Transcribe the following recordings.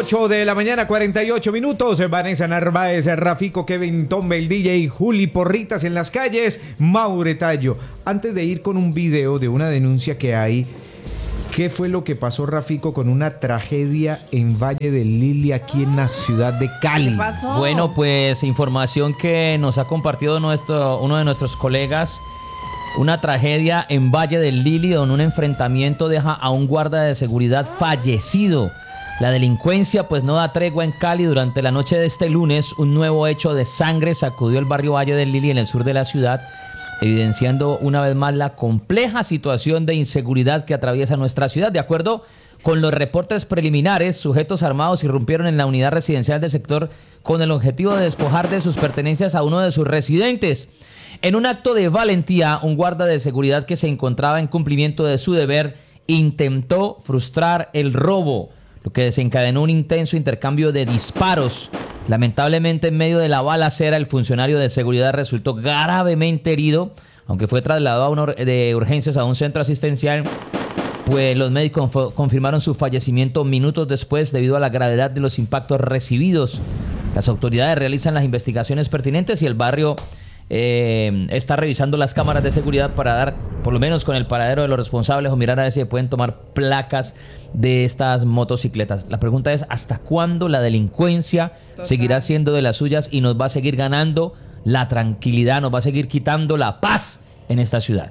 8 de la mañana, 48 minutos. Vanessa Narváez, Rafico, Kevin Tombe, el DJ, Juli Porritas en las calles, Maure Tallo. Antes de ir con un video de una denuncia que hay, ¿qué fue lo que pasó, Rafico, con una tragedia en Valle del Lili, aquí en la ciudad de Cali? ¿Qué pasó? Bueno, pues información que nos ha compartido uno de nuestros colegas. Una tragedia en Valle del Lili, donde un enfrentamiento deja a un guarda de seguridad fallecido. La delincuencia pues no da tregua en Cali. Durante la noche de este lunes, un nuevo hecho de sangre sacudió el barrio Valle del Lili en el sur de la ciudad, evidenciando una vez más la compleja situación de inseguridad que atraviesa nuestra ciudad. De acuerdo con los reportes preliminares, sujetos armados irrumpieron en la unidad residencial del sector con el objetivo de despojar de sus pertenencias a uno de sus residentes. En un acto de valentía, un guarda de seguridad que se encontraba en cumplimiento de su deber intentó frustrar el robo, lo que desencadenó un intenso intercambio de disparos. Lamentablemente, en medio de la balacera, el funcionario de seguridad resultó gravemente herido, aunque fue trasladado de urgencias a un centro asistencial, pues los médicos confirmaron su fallecimiento minutos después debido a la gravedad de los impactos recibidos. Las autoridades realizan las investigaciones pertinentes y el barrio está revisando las cámaras de seguridad para dar, por lo menos con el paradero de los responsables, o mirar a ver si pueden tomar placas de estas motocicletas. La pregunta es, ¿hasta cuándo la delincuencia seguirá siendo de las suyas y nos va a seguir ganando la tranquilidad, nos va a seguir quitando la paz en esta ciudad?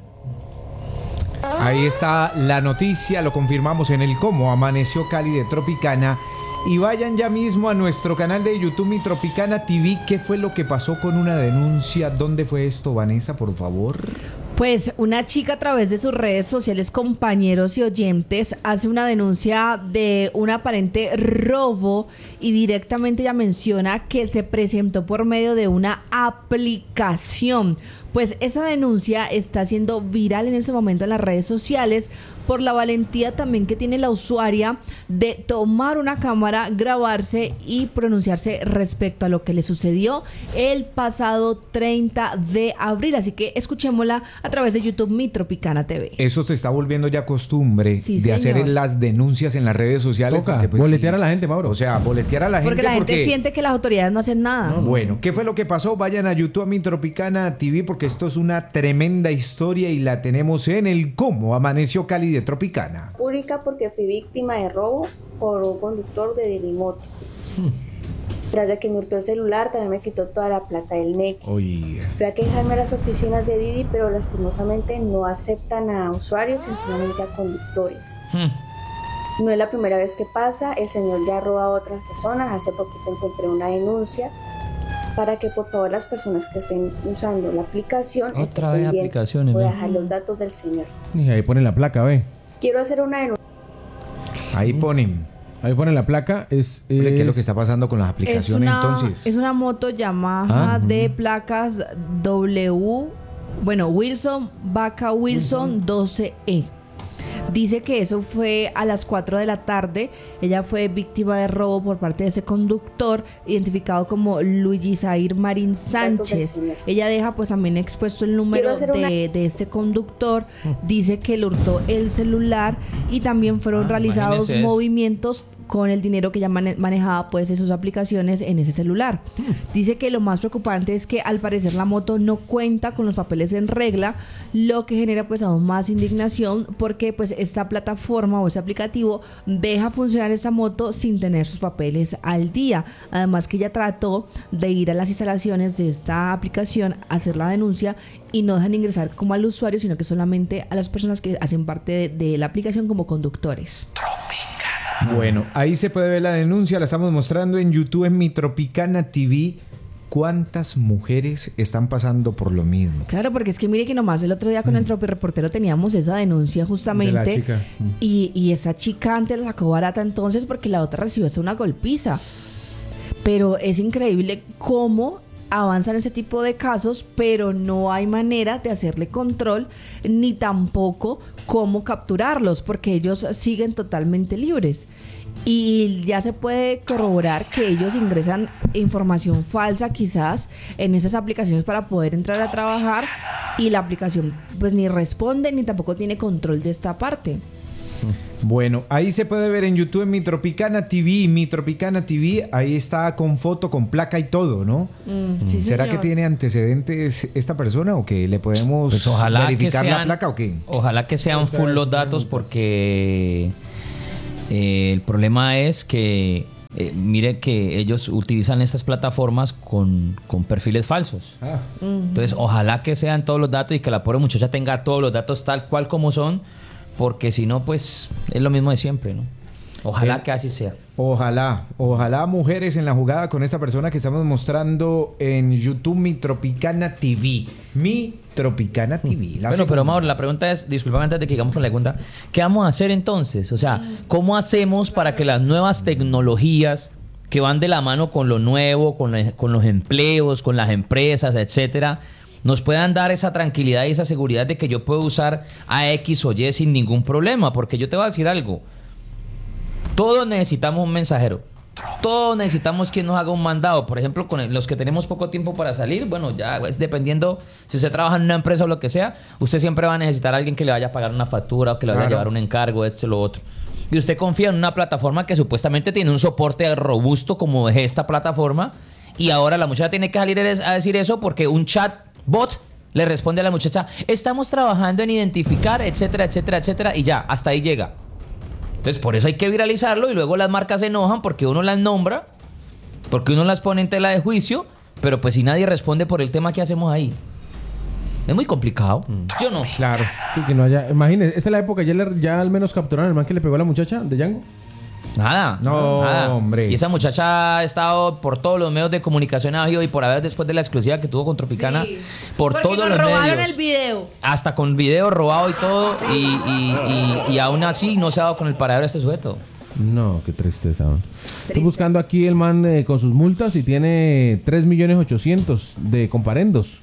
Ahí está la noticia, lo confirmamos en el cómo amaneció Cali de Tropicana. Y vayan ya mismo a nuestro canal de YouTube, Mi Tropicana TV. ¿Qué fue lo que pasó con una denuncia? ¿Dónde fue esto, Vanessa, por favor? Pues una chica a través de sus redes sociales, compañeros y oyentes, hace una denuncia de un aparente robo y directamente ella menciona que se presentó por medio de una aplicación. Pues esa denuncia está siendo viral en este momento en las redes sociales por la valentía también que tiene la usuaria de tomar una cámara, grabarse y pronunciarse respecto a lo que le sucedió el pasado 30 de abril. Así que escuchémosla a través de YouTube, Mi Tropicana TV. Eso se está volviendo ya costumbre, Sí, de señor. hacer las denuncias en las redes sociales. Toca porque, pues, boletear sí. a la gente, Mauro. O sea, boletear a la gente. Porque la gente siente que las autoridades no hacen nada. Bueno, ¿qué fue lo que pasó? Vayan a YouTube, a Mi Tropicana TV, porque esto es una tremenda historia y la tenemos en el cómo amaneció Cali de Tropicana. Pública porque fui víctima de robo por un conductor de Dirimoto. Tras de que me hurtó el celular, también me quitó toda la plata del NEC. Oye, Fui a quejarme a las oficinas de Didi, pero lastimosamente no aceptan a usuarios, sino solamente a conductores. No es la primera vez que pasa, el señor ya roba a otras personas. Hace poquito encontré una denuncia para que por favor las personas que estén usando la aplicación Otra estén vez pendientes. aplicaciones, Voy a ¿no? dejar los datos del señor. Y ahí ponen la placa, ve. Quiero hacer una denuncia. ahí ponen. Ahí ponen la placa. ¿Qué es lo que está pasando con las aplicaciones entonces? Es una moto Yamaha Ah. de placas Wilson, Vaca Wilson 12E. Dice que eso fue a las 4 de la tarde. Ella fue víctima de robo por parte de ese conductor, identificado como Luigi Zair Marín Sánchez. Ella deja pues también expuesto el número Quiero hacer una- de este conductor. Dice que le hurtó el celular y también fueron realizados imagínese eso. movimientos con el dinero que ya manejaba pues en sus aplicaciones en ese celular. Dice que lo más preocupante es que al parecer la moto no cuenta con los papeles en regla, lo que genera pues aún más indignación porque pues esta plataforma o ese aplicativo deja funcionar esta moto sin tener sus papeles al día. Además que ella trató de ir a las instalaciones de esta aplicación a hacer la denuncia y no dejan ingresar como al usuario, sino que solamente a las personas que hacen parte de la aplicación como conductores. Bueno, ahí se puede ver la denuncia, la estamos mostrando en YouTube, en Mi Tropicana TV. ¿Cuántas mujeres están pasando por lo mismo? Claro, porque es que mire que nomás el otro día con el Tropireportero teníamos esa denuncia justamente. De la chica. Y esa chica antes la sacó barata entonces porque la otra recibió hasta una golpiza. Pero es increíble cómo avanzan ese tipo de casos, pero no hay manera de hacerle control ni tampoco cómo capturarlos, porque ellos siguen totalmente libres. Y ya se puede corroborar que ellos ingresan información falsa quizás en esas aplicaciones para poder entrar a trabajar y la aplicación pues ni responde ni tampoco tiene control de esta parte. Bueno, ahí se puede ver en YouTube en Mi Tropicana TV, ahí está con foto, con placa y todo, ¿no? Sí, ¿Será señor. que tiene antecedentes esta persona o que le podemos Pues ojalá verificar que la sean, placa o qué? Ojalá que sean full los datos porque el problema es que mire que ellos utilizan estas plataformas con perfiles falsos. Entonces, ojalá que sean todos los datos y que la pobre muchacha tenga todos los datos tal cual como son, porque si no, pues es lo mismo de siempre, ¿no? Ojalá que así sea. Ojalá mujeres en la jugada con esta persona que estamos mostrando en YouTube, Mi Tropicana TV. Mi Tropicana TV. Bueno, pero Mauro, la pregunta es, discúlpame antes de que sigamos con la pregunta, ¿qué vamos a hacer entonces? O sea, ¿cómo hacemos para que las nuevas tecnologías que van de la mano con lo nuevo, con los empleos, con las empresas, etcétera, nos puedan dar esa tranquilidad y esa seguridad de que yo puedo usar a X o Y sin ningún problema? Porque yo te voy a decir algo. Todos necesitamos un mensajero. Todos necesitamos quien nos haga un mandado. Por ejemplo, con los que tenemos poco tiempo para salir, bueno, ya dependiendo si usted trabaja en una empresa o lo que sea, usted siempre va a necesitar a alguien que le vaya a pagar una factura o que le vaya a llevar un encargo, esto o lo otro. Y usted confía en una plataforma que supuestamente tiene un soporte robusto como es esta plataforma, y ahora la muchacha tiene que salir a decir eso porque un chatbot le responde a la muchacha: estamos trabajando en identificar, etcétera, etcétera, etcétera, y ya, hasta ahí llega. Entonces, por eso hay que viralizarlo y luego las marcas se enojan porque uno las nombra, porque uno las pone en tela de juicio, pero pues si nadie responde por el tema, ¿qué hacemos ahí? Es muy complicado. Yo no. Claro. Sí, que no haya... Imagínese, esta es la época, ya al menos capturaron al man que le pegó a la muchacha de Django. Nada. No, nada. hombre. Y esa muchacha ha estado por todos los medios de comunicación y por haber después de la exclusiva que tuvo con Tropicana, Sí. por Porque todos nos los robaron medios. el video. Hasta con video robado y todo. Y aún así no se ha dado con el paradero de este sujeto. No, qué tristeza. ¿No? Estoy buscando aquí el man con sus multas y tiene 3.800.000 de comparendos.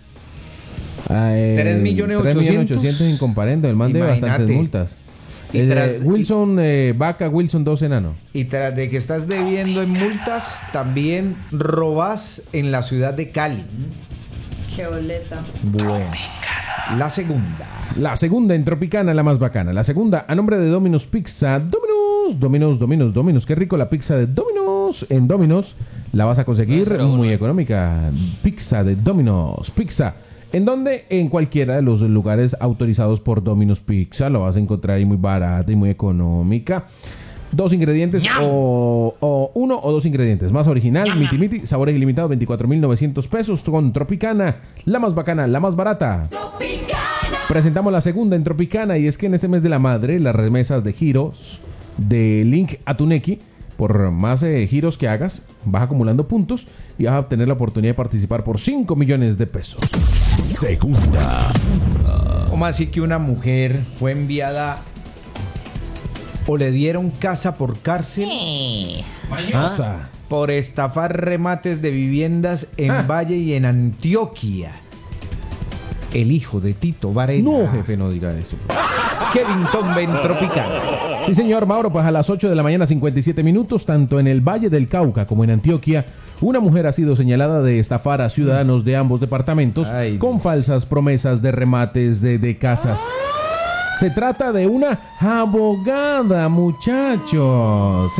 3.800.000 en comparendo. El man debe Imagínate. bastantes multas. Y tras- Wilson Vaca, Wilson 2 enano. Y tras de que estás debiendo en multas, también robas en la ciudad de Cali. Qué boleta. Bueno, la segunda. La segunda en Tropicana, la más bacana. La segunda a nombre de Domino's Pizza. Domino's. Qué rico la pizza de Domino's. En Domino's la vas a conseguir muy económica. Pizza de Domino's Pizza. ¿En dónde? En cualquiera de los lugares autorizados por Domino's Pizza. Lo vas a encontrar ahí muy barata y muy económica. 2 ingredientes o 1 o 2 ingredientes. Más original, miti, sabores ilimitados, 24.900 pesos. Con Tropicana, la más bacana, la más barata. Presentamos la segunda en Tropicana, y es que en este mes de la madre, las remesas de giros de Link a tu Nequi, por más giros que hagas, vas acumulando puntos y vas a obtener la oportunidad de participar por 5 millones de pesos. Segunda. ¿Cómo así que una mujer fue enviada o le dieron casa por cárcel Asa. por estafar remates de viviendas en Valle y en Antioquia? El hijo de Tito Varela. No, jefe, no diga eso. Kevin Tombe en Tropicana. Sí, señor Mauro, pues a las 8 de la mañana, 57 minutos, tanto en el Valle del Cauca como en Antioquia, una mujer ha sido señalada de estafar a ciudadanos de ambos departamentos Ay, con Dios. falsas promesas de remates de casas. Se trata de una abogada, muchachos.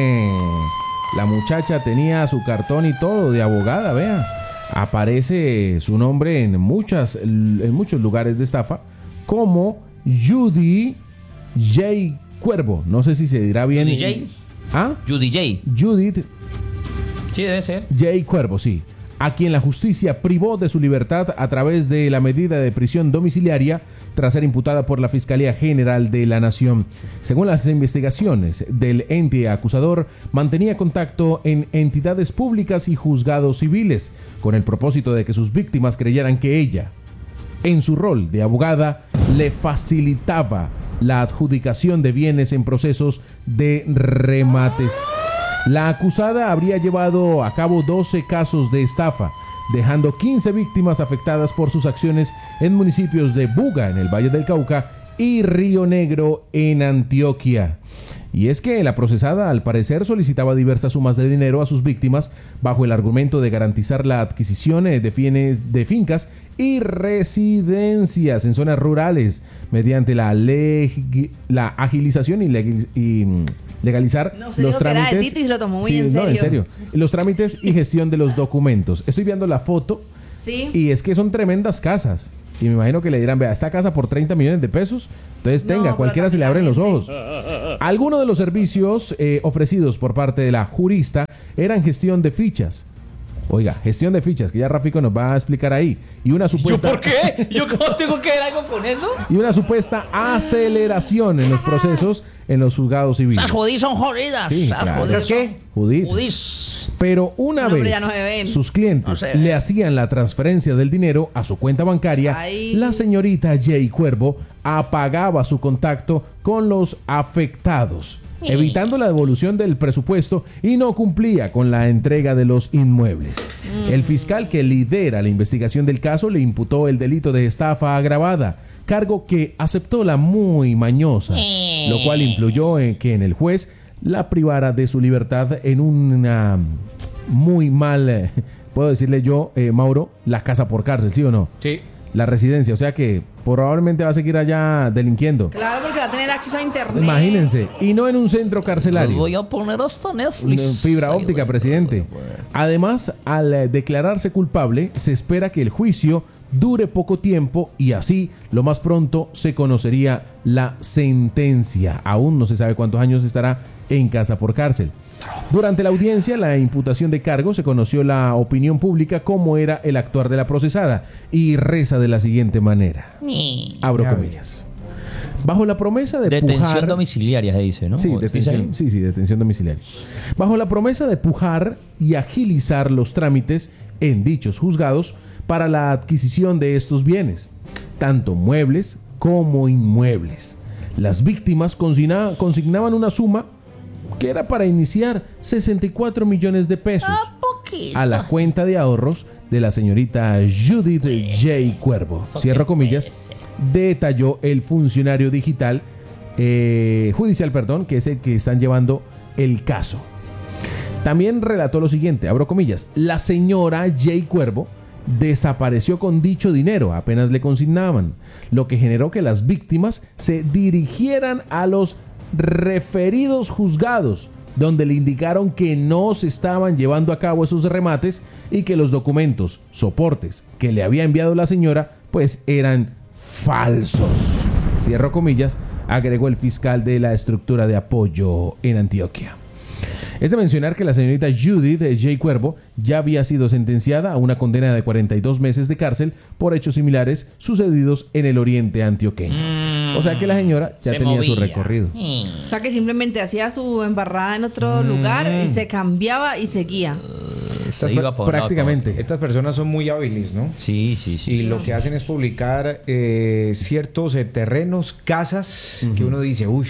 La muchacha tenía su cartón y todo de abogada, vea. Aparece su nombre en muchos lugares de estafa, como Judy J. Cuervo. No sé si se dirá bien. ¿Judy J? ¿Ah? Judy J. Judith Sí, debe ser. J. Cuervo, sí. A quien la justicia privó de su libertad a través de la medida de prisión domiciliaria tras ser imputada por la Fiscalía General de la Nación. Según las investigaciones del ente acusador, mantenía contacto en entidades públicas y juzgados civiles con el propósito de que sus víctimas creyeran que ella, en su rol de abogada, le facilitaba la adjudicación de bienes en procesos de remates. La acusada habría llevado a cabo 12 casos de estafa, dejando 15 víctimas afectadas por sus acciones en municipios de Buga, en el Valle del Cauca, y Río Negro, en Antioquia. Y es que la procesada, al parecer, solicitaba diversas sumas de dinero a sus víctimas bajo el argumento de garantizar la adquisición de fincas y residencias en zonas rurales mediante la agilización y legalizar No sé, los dijo que era de trámites. Tito y se lo tomó muy Sí, en no, en serio. serio. Los trámites y gestión de los documentos. Estoy viendo la foto Sí. y es que son tremendas casas. Y me imagino que le dirán, vea, esta casa por 30 millones de pesos. Entonces No, tenga, pero cualquiera se le abren los también ojos. Algunos de los servicios ofrecidos por parte de la jurista eran gestión de fichas. Oiga, gestión de fichas, que ya Rafico nos va a explicar ahí. Y una ¿Yo supuesta, por qué? ¿Yo cómo tengo que ver algo con eso? y una supuesta aceleración en los procesos en los juzgados civiles. Esas judís son jodidas. Sí, Esas claro. judís ¿Esas qué? Judith. Judís. Pero una No, hombre, vez ya no se ven. sus clientes No se le ven. hacían la transferencia del dinero a su cuenta bancaria, Ay. la señorita Jay Cuervo apagaba su contacto con los afectados, evitando la devolución del presupuesto y no cumplía con la entrega de los inmuebles. El fiscal que lidera la investigación del caso le imputó el delito de estafa agravada, cargo que aceptó la muy mañosa, lo cual influyó en que el juez la privara de su libertad en una muy mal, puedo decirle yo, Mauro, la casa por cárcel, ¿sí o no? Sí. La residencia, o sea que probablemente va a seguir allá delinquiendo. Claro, porque va a tener acceso a internet. Imagínense, y no en un centro Los carcelario. voy a poner hasta Netflix. Fibra Ay, óptica, güey. presidente. Además, al declararse culpable, se espera que el juicio dure poco tiempo y así, lo más pronto, se conocería la sentencia. Aún no se sabe cuántos años estará en casa por cárcel. Durante la audiencia, la imputación de cargos, se conoció la opinión pública cómo era el actuar de la procesada y reza de la siguiente manera. Abro Ya comillas. Bajo la promesa de Detención pujar... domiciliaria se dice, ¿no? Sí, ¿Dice detención, ahí? sí, detención domiciliaria. Bajo la promesa de pujar y agilizar los trámites en dichos juzgados para la adquisición de estos bienes, tanto muebles como inmuebles. Las víctimas consignaban una suma que era para iniciar 64 millones de pesos a la cuenta de ahorros de la señorita Judith J. Cuervo. Cierro comillas. Detalló el funcionario judicial, que es el que están llevando el caso. También relató lo siguiente, abro comillas, la señora J. Cuervo desapareció con dicho dinero, apenas le consignaban, lo que generó que las víctimas se dirigieran a los referidos juzgados, donde le indicaron que no se estaban llevando a cabo esos remates y que los documentos, soportes que le había enviado la señora, pues eran falsos. Cierro comillas, agregó el fiscal de la estructura de apoyo en Antioquia. Es de mencionar que la señorita Judith J. Cuervo ya había sido sentenciada a una condena de 42 meses de cárcel por hechos similares sucedidos en el oriente antioqueño. O sea que la señora ya Se tenía su movía. recorrido. O sea que simplemente hacía su embarrada en otro lugar y se cambiaba y seguía. Se iba por un lado, Prácticamente. Estas personas son muy hábiles, ¿no? Sí, sí, sí. Y lo que hacen es publicar ciertos terrenos, casas, que uno dice, uff,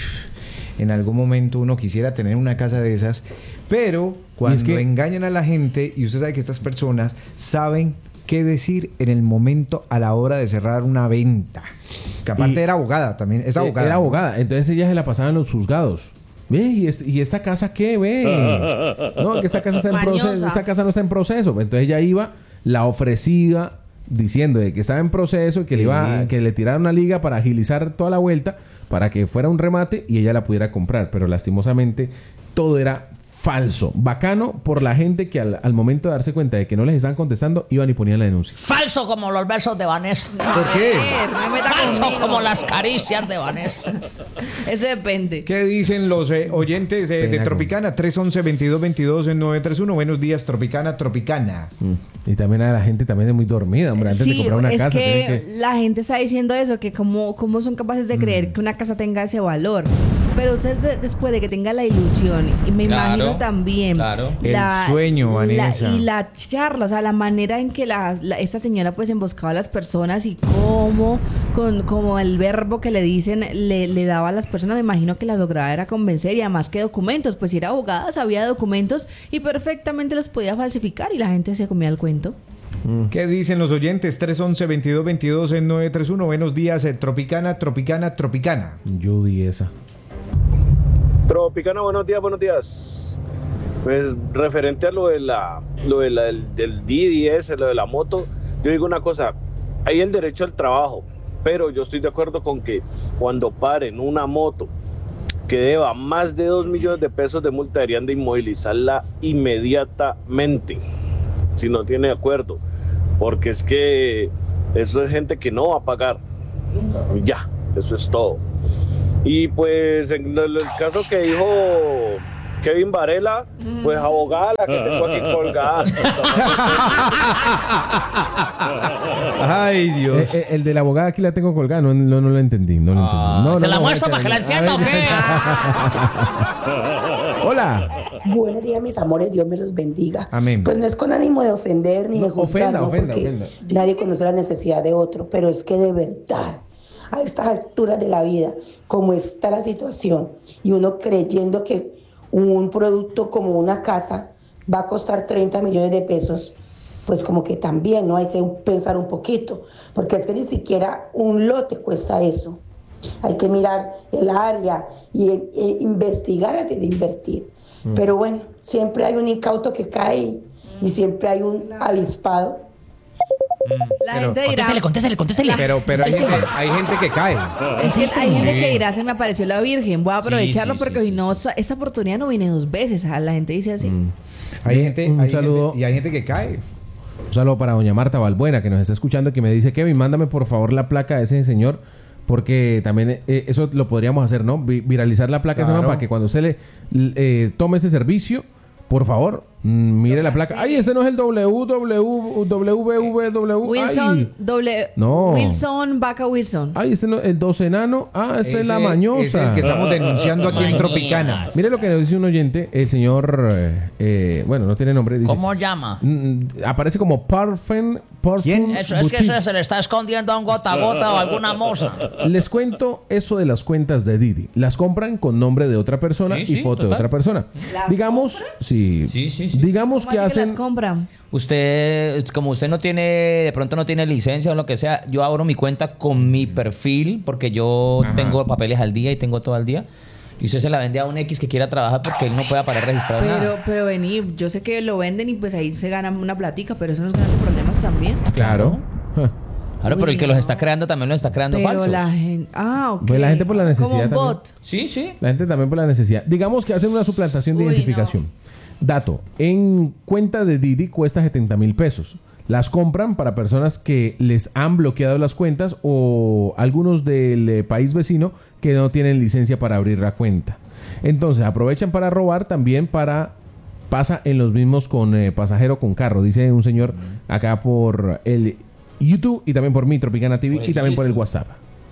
en algún momento uno quisiera tener una casa de esas, pero cuando es que- engañan a la gente, y usted sabe que estas personas saben qué decir en el momento a la hora de cerrar una venta. Que aparte Y- era abogada también, es abogada. Era ¿no? abogada, entonces ella se la pasaba en los juzgados. Ve, ¿y esta casa qué? Ve. No, que esta casa está en Mañosa. proceso. Esta casa no está en proceso. Entonces ella iba, la ofrecía diciendo de que estaba en proceso, que que le tirara una liga para agilizar toda la vuelta, para que fuera un remate y ella la pudiera comprar. Pero lastimosamente todo era falso. Bacano por la gente que al momento de darse cuenta de que no les estaban contestando, iban y ponían la denuncia. Falso como los besos de Vanessa. ¿Por qué? No me meta Falso conmigo. como las caricias de Vanessa. Eso depende. ¿Qué dicen los oyentes de Pena Tropicana? 311-2222-931. Buenos días, Tropicana, Tropicana. Y también a la gente también es muy dormida, hombre. Antes de Sí, comprar una es casa, que, tienen que... la gente está diciendo eso, que cómo son capaces de creer que una casa tenga ese valor. Pero ustedes después de que tenga la ilusión, y me Claro, imagino también claro. El sueño, Vanessa. y la charla, o sea, la manera en que esta señora pues emboscaba a las personas y cómo, como el verbo que le dicen, le daba a las personas, me imagino que la lograba era convencer, y además que documentos, pues si era abogada, sabía documentos y perfectamente los podía falsificar y la gente se comía el cuento. ¿Qué dicen los oyentes? 311-2222-931. Buenos días, Tropicana, Tropicana, Tropicana. Judy esa. Tropicana, buenos días, buenos días. Pues referente a del Didi ese, lo de la moto, yo digo una cosa, hay el derecho al trabajo, pero yo estoy de acuerdo con que cuando paren una moto que deba más de 2 millones de pesos de multa, deberían de inmovilizarla inmediatamente, si no tiene acuerdo, porque es que eso es gente que no va a pagar. Ya, eso es todo. Y pues en el caso que dijo Kevin Varela, pues abogada, la que tengo aquí colgada. Ay, Dios. El de la abogada aquí la tengo colgada, no lo entendí. ¿Se la muestro para que la entienda o qué? Hola. Buenos días, mis amores, Dios me los bendiga. Amén. Pues no es con ánimo de ofender ni de juzgar, ofenda. Nadie conoce la necesidad de otro, pero es que de verdad, a estas alturas de la vida, como está la situación, y uno creyendo que un producto como una casa va a costar 30 millones de pesos, pues como que también no hay que pensar un poquito, porque es que ni siquiera un lote cuesta eso. Hay que mirar el área e investigar antes de invertir. Pero bueno, siempre hay un incauto que cae y siempre hay un avispado. La gente dirá... Contéstele. Pero hay gente que cae. Es que hay gente que dirá, se me apareció la Virgen, voy a aprovecharlo porque si no, esa oportunidad no viene 2 veces. La gente dice así. Hay gente, Un saludo. y hay gente que cae. Un saludo para doña Marta Balbuena, que nos está escuchando, que me dice, Kevin, mándame por favor la placa de ese señor, porque también eso lo podríamos hacer, ¿no? Viralizar la placa de ese man para que cuando se le tome ese servicio, por favor, mire la placa. Ay, ese no es el WWW. Wilson, No. Wilson, Vaca Wilson. Ay, este no, el 12 enano. Ah, este es la mañosa. Es el que estamos denunciando aquí en Tropicana. Mire lo que nos dice un oyente, el señor, bueno, no tiene nombre. Dice, ¿Cómo llama? Aparece como Parfum ¿Quién? Eso es que eso se le está escondiendo a un gota a gota o a alguna moza. Les cuento eso de las cuentas de Didi. Las compran con nombre de otra persona Sí, y foto total. de otra persona. Digamos, sí. Digamos que ¿Cómo así que hacen. las compran? Usted, como usted no tiene, de pronto no tiene licencia o lo que sea, yo abro mi cuenta con mi perfil porque yo tengo papeles al día y tengo todo al día. Y usted se la vende a un X que quiera trabajar porque él no puede aparecer registrado nada. Pero vení, yo sé que lo venden y pues ahí se gana una platica, pero eso nos gana problemas también. Claro. Claro, pero el que los está creando también los está creando Pero falsos. la gente... Ah, ok. Pues la gente por la necesidad Como un también. bot. Sí. La gente también por la necesidad. Digamos que hacen una suplantación de Uy, identificación. Dato. En cuenta de Didi cuesta 70,000 pesos. Las compran para personas que les han bloqueado las cuentas o algunos del país vecino que no tienen licencia para abrir la cuenta. Entonces aprovechan para robar también pasa en los mismos con pasajero con carro. Dice un señor acá por el YouTube y también por mi Tropicana TV y también por el WhatsApp.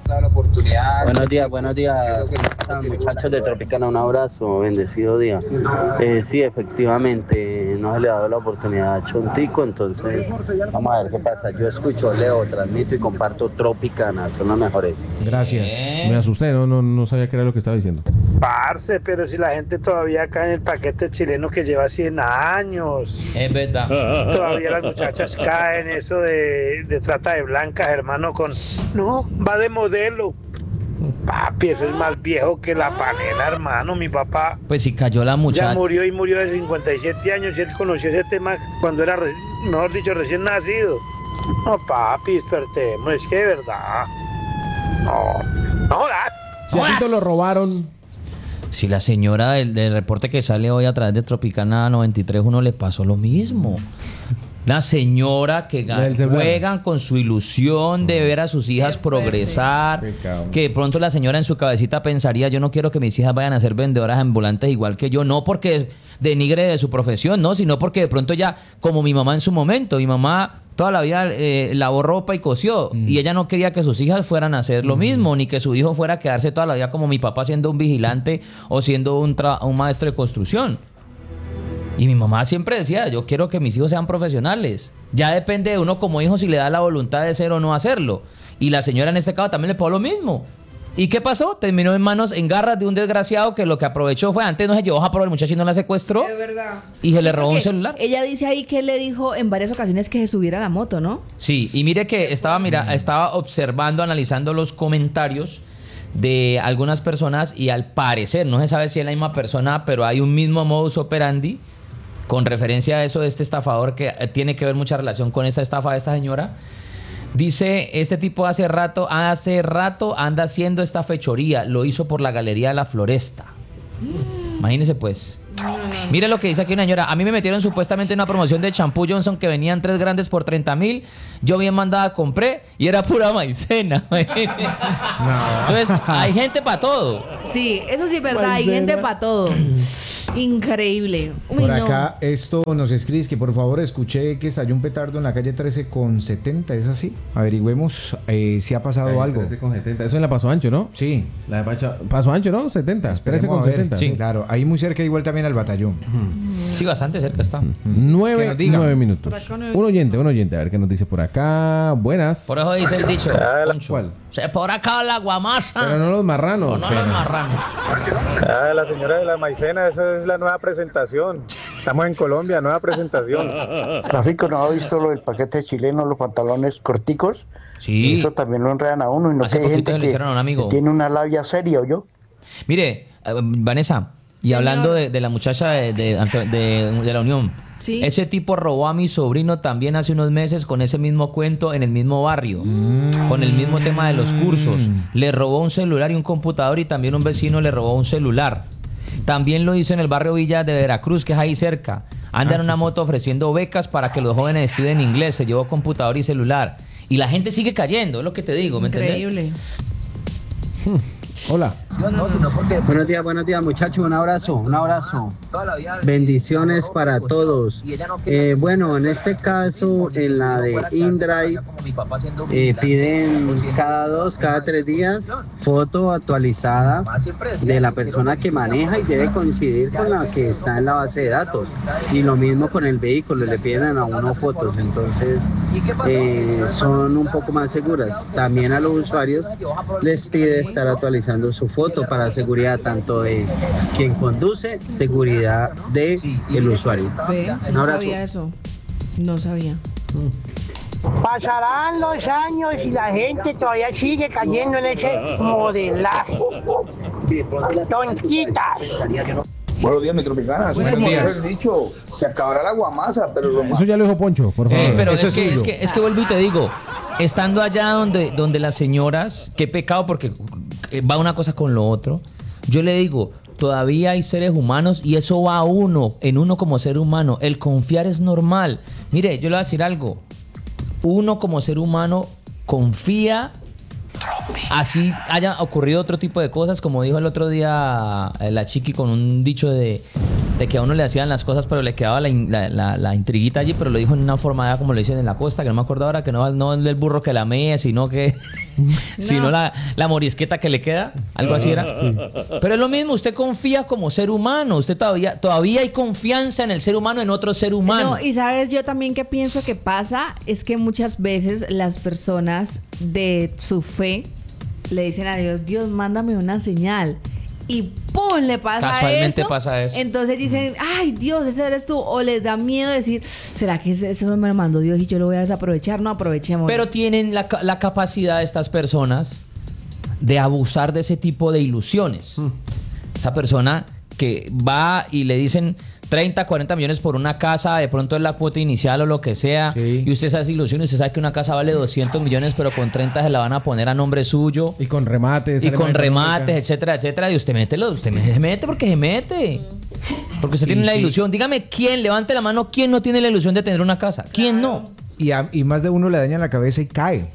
Buenos días, muchachos de Tropicana, un abrazo, bendecido día. Sí, efectivamente, no se le ha dado la oportunidad a Chontico, entonces vamos a ver qué pasa. Yo escucho, leo, transmito y comparto Tropicana, son los mejores. Gracias. Me asusté, no sabía qué era lo que estaba diciendo. Parce, pero si la gente todavía cae en el paquete chileno que lleva 100 años. Es verdad. Todavía las muchachas caen eso de trata de blancas, hermano, no, va de modelo. Papi, eso es más viejo que la panela, hermano. Mi papá Pues si cayó la muchacha. ya murió de 57 años y él conoció ese tema cuando era, mejor dicho, recién nacido. No, papi, despertemos, es que de verdad. No jodas. Si a Tito lo robaron. Si la señora del reporte que sale hoy a través de Tropicana 93.1 le pasó lo mismo. La señora que juegan con su ilusión de ver a sus hijas progresar, que de pronto la señora en su cabecita pensaría, yo no quiero que mis hijas vayan a ser vendedoras ambulantes igual que yo, no porque denigre de su profesión, no, sino porque de pronto ya, como mi mamá en su momento, mi mamá toda la vida lavó ropa y cosió, y ella no quería que sus hijas fueran a hacer lo mismo, ni que su hijo fuera a quedarse toda la vida como mi papá siendo un vigilante o siendo un maestro de construcción. Y mi mamá siempre decía, yo quiero que mis hijos sean profesionales. Ya depende de uno como hijo si le da la voluntad de ser o no hacerlo. Y la señora en este caso también le pasó lo mismo. ¿Y qué pasó? Terminó en garras de un desgraciado que lo que aprovechó fue, antes no se llevó a por el muchacho y no la secuestró. Es verdad. Y se le robó un celular. Ella dice ahí que él le dijo en varias ocasiones que se subiera a la moto, ¿no? Sí, y mire que estaba observando, analizando los comentarios de algunas personas y al parecer, no se sabe si es la misma persona, pero hay un mismo modus operandi con referencia a eso de este estafador que tiene que ver mucha relación con esta estafa de esta señora. Dice, este tipo hace rato anda haciendo esta fechoría, lo hizo por la Galería de la Floresta. Imagínese pues. Mire lo que dice aquí una señora. A mí me metieron supuestamente en una promoción de champú Johnson que venían 3 grandes por 30,000. Yo bien mandada compré y era pura maicena. Entonces, hay gente para todo. Sí, eso sí es verdad, hay gente para todo. Increíble. Uy, Por no. acá esto nos escribe que por favor escuché que estalló un petardo en la calle 13 con 70, ¿es así? Averigüemos si ha pasado algo. 13 con 70. Eso es la Paso Ancho, ¿no? Sí. La de Paso Ancho, ¿no? 70. 13 con 70. Sí, claro. Ahí muy cerca igual también al batallón. Sí, bastante cerca está. 9 minutos. Por acá no- Un oyente. A ver qué nos dice por acá. Buenas. Por eso dice el dicho. Poncho. ¿Cuál? Por acá la guamasa. Pero no los marranos. No los marranos. La señora de la maicena, esa es la nueva presentación. Estamos en Colombia, nueva presentación. Rafico, ¿no ha visto lo del paquete chileno, los pantalones corticos? Sí. Eso también lo enredan a uno. Y no Hace que hay poquito gente le hicieron a un amigo. que tiene una labia seria, ¿o yo? Mire, Vanessa, y hablando de la muchacha de la Unión, Sí. ese tipo robó a mi sobrino también hace unos meses con ese mismo cuento en el mismo barrio, con el mismo tema de los cursos. Le robó un celular y un computador y también un vecino le robó un celular. También lo hizo en el barrio Villa de Veracruz, que es ahí cerca. Anda en una moto ofreciendo becas para que los jóvenes estudien inglés. Se llevó computador y celular. Y la gente sigue cayendo, es lo que te digo, ¿me entiendes? Increíble. Hola. Buenos días muchachos, un abrazo. Bendiciones para todos. Bueno, en este caso, en la de InDrive, piden cada 3 días foto actualizada de la persona que maneja y debe coincidir con la que está en la base de datos. Y lo mismo con el vehículo, le piden a uno fotos, entonces son un poco más seguras. También a los usuarios les pide estar actualizando su foto para seguridad tanto de quien conduce, seguridad de el usuario. Ve, Un no abrazo. sabía eso. No sabía. Pasarán los años y la gente todavía sigue cayendo en ese modelaje. Tontitas. Buenos días, Metropicanas. Buenos días. Como he dicho, se acabará la guamasa, pero lo Eso ya lo dijo Poncho, por favor. Sí, pero Eso es que suyo. vuelvo y te digo, estando allá donde las señoras, qué pecado porque va una cosa con lo otro, yo le digo, todavía hay seres humanos y eso va en uno como ser humano. El confiar es normal. Mire, yo le voy a decir algo. Uno como ser humano confía, así haya ocurrido otro tipo de cosas, como dijo el otro día la Chiqui con un dicho de que a uno le hacían las cosas pero le quedaba la intriguita allí, pero lo dijo en una forma como lo dicen en la costa, que no me acuerdo ahora, que no el burro que la mee, sino que sino la morisqueta que le queda, algo así era. Sí. Pero es lo mismo, usted confía como ser humano, usted todavía hay confianza en el ser humano, en otro ser humano. No, y sabes, yo también que pienso que pasa es que muchas veces las personas de su fe le dicen a Dios, Dios, mándame una señal. Y ¡pum! Le pasa Casualmente eso. pasa eso. Entonces dicen, ay, Dios, ese eres tú. O les da miedo decir, ¿será que eso me lo mandó Dios y yo lo voy a desaprovechar? No, aprovechemos. Pero tienen la capacidad estas personas de abusar de ese tipo de ilusiones. Esa persona que va y le dicen 30, 40 millones por una casa, de pronto es la cuota inicial o lo que sea, y usted se hace ilusión y usted sabe que una casa vale 200 millones, pero con 30 se la van a poner a nombre suyo. Y con remates. Etcétera, etcétera. Y usted se mete porque se mete. Porque usted tiene la ilusión. Dígame, ¿quién? Levante la mano, ¿quién no tiene la ilusión de tener una casa? ¿Quién no? Y más de uno le dañan la cabeza y cae.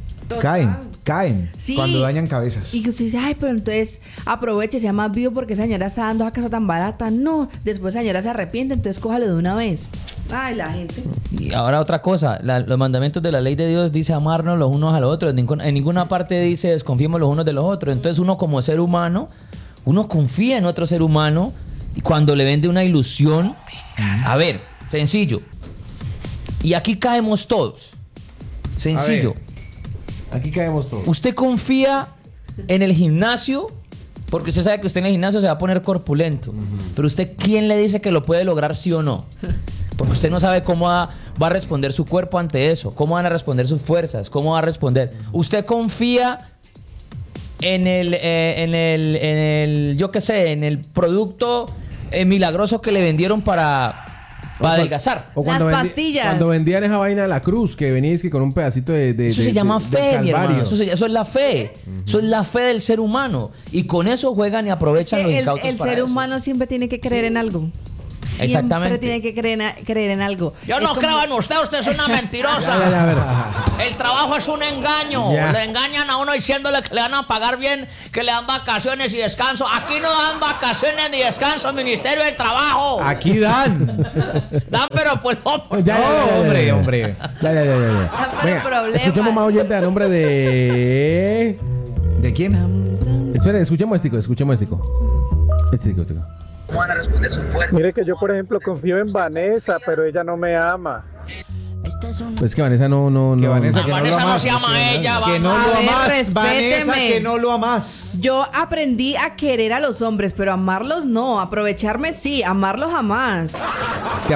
Caen Sí. cuando dañan cabezas. Y usted dice, ay, pero entonces aproveche, sea más vivo porque esa señora está dando a casa tan barata. No, después esa señora se arrepiente, entonces cójalo de una vez. Ay, la gente. Y ahora otra cosa, los mandamientos de la ley de Dios dice amarnos los unos a los otros. En ninguna parte dice desconfiemos los unos de los otros. Entonces uno como ser humano, uno confía en otro ser humano y cuando le vende una ilusión, a ver, sencillo. Y aquí caemos todos. Sencillo. Aquí caemos todos. Usted confía en el gimnasio porque usted sabe que usted en el gimnasio se va a poner corpulento. Pero usted, ¿quién le dice que lo puede lograr sí o no? Porque usted no sabe cómo va a responder su cuerpo ante eso, cómo van a responder sus fuerzas, cómo va a responder. Usted confía en el yo qué sé, en el producto milagroso que le vendieron para adelgazar. O cuando Las pastillas. Cuando vendían esa vaina de la cruz, que venís que con un pedacito de eso se llama del fe, mi hermano. Calvario. Eso es la fe. Eso es la fe del ser humano. Y con eso juegan y aprovechan los incautos el para ser eso. humano siempre tiene que creer en algo. Siempre Exactamente. tiene que creer en algo. Yo no creo en usted es una mentirosa. Ya, a ver. El trabajo es un engaño. Ya. Le engañan a uno diciéndole que le van a pagar bien, que le dan vacaciones y descanso. Aquí no dan vacaciones ni descanso, Ministerio del Trabajo. Aquí dan. Dan, pero pues no. Ya, hombre. Ya. Venga, problema. escuchemos más oyente a nombre de... ¿De quién? Espera, escuchemos este. Mire que yo, por ejemplo, confío en Vanessa, pero ella no me ama. Pues que Vanessa no. Que Vanessa, que no Vanessa lo no amas. se ama a ella. Que no A lo ver, amas, respéteme. Vanessa, que no lo amas. Yo aprendí a querer a los hombres, pero amarlos no. Aprovecharme sí, amarlos jamás.